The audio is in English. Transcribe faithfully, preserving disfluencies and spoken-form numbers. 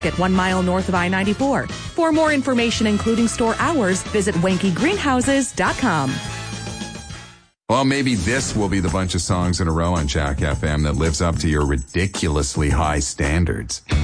at one mile north of I ninety-four. For more information, including store hours, visit wanky greenhouses dot com. Well, maybe this will be the bunch of songs in a row on Jack F M that lives up to your ridiculously high standards.